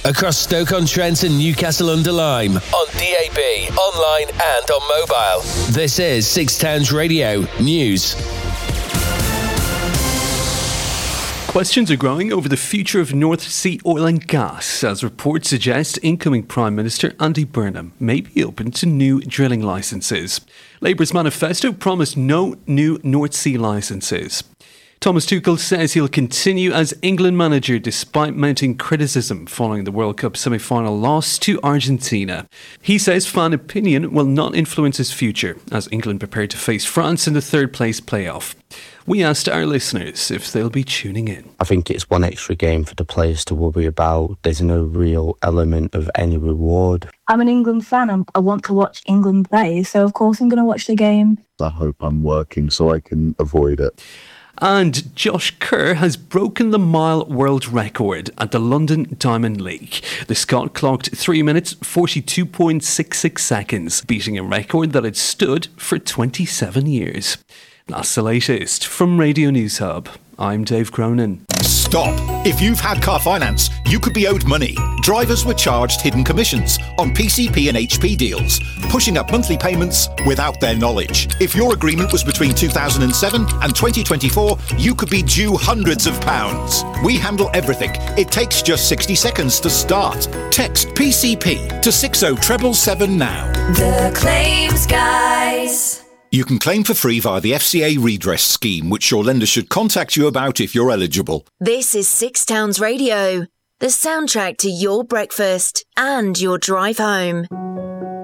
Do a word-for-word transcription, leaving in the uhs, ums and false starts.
across Stoke-on-Trent and Newcastle-under-Lyme, on D A B, online and on mobile. This is Six Towns Radio News. Questions are growing over the future of North Sea oil and gas, as reports suggest incoming Prime Minister Andy Burnham may be open to new drilling licences. Labour's manifesto promised no new North Sea licences. Thomas Tuchel says he'll continue as England manager despite mounting criticism following the World Cup semi-final loss to Argentina. He says fan opinion will not influence his future as England prepare to face France in the third place playoff. We asked our listeners if they'll be tuning in. I think it's one extra game for the players to worry about. There's no real element of any reward. I'm an England fan and I want to watch England play, so of course I'm going to watch the game. I hope I'm working so I can avoid it. And Josh Kerr has broken the mile world record at the London Diamond League. The Scot clocked three minutes forty-two point six six seconds, beating a record that had stood for twenty-seven years. That's the latest from Radio News Hub. I'm Dave Cronin. Stop! If you've had car finance, you could be owed money. Drivers were charged hidden commissions on P C P and H P deals, pushing up monthly payments without their knowledge. If your agreement was between two thousand seven and twenty twenty-four, you could be due hundreds of pounds. We handle everything. It takes just sixty seconds to start. Text P C P to six oh seven seven now. The Claims Guys. You can claim for free via the F C A redress scheme, which your lender should contact you about if you're eligible. This is Six Towns Radio, the soundtrack to your breakfast and your drive home.